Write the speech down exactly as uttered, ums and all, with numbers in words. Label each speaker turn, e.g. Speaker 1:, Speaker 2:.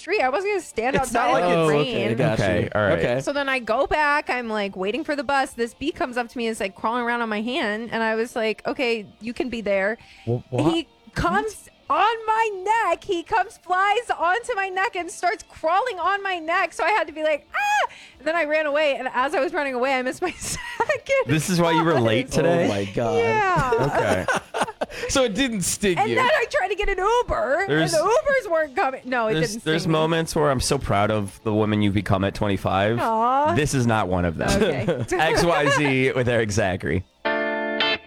Speaker 1: street. I wasn't gonna stand
Speaker 2: It's not
Speaker 1: outside
Speaker 2: like
Speaker 1: in the
Speaker 2: it's-
Speaker 1: rain.
Speaker 2: okay, I got
Speaker 3: Okay,
Speaker 2: you.
Speaker 3: all right.
Speaker 2: Okay.
Speaker 1: So then I go back. I'm like waiting for the bus. This bee comes up to me and is like crawling around on my hand. And I was like, okay, you can be there.
Speaker 3: Wh- what?
Speaker 1: He comes on my neck. He comes, flies onto my neck and starts crawling on my neck. So I had to be like, ah. And then I ran away. And as I was running away, I missed my second.
Speaker 3: This is why you were late
Speaker 1: bus.
Speaker 3: today?
Speaker 2: Oh my god.
Speaker 1: Yeah.
Speaker 3: Okay.
Speaker 2: So it didn't sting
Speaker 1: And
Speaker 2: you.
Speaker 1: then I tried to get an Uber,
Speaker 3: There's-
Speaker 1: and the Ubers weren't coming. No, it
Speaker 3: There's,
Speaker 1: didn't.
Speaker 3: there's
Speaker 1: sting me.
Speaker 3: moments where I'm so proud of the woman you've become at twenty-five.
Speaker 1: Aw.
Speaker 3: This is not one of them.
Speaker 1: Okay.
Speaker 3: X Y Z with Eric Zachary.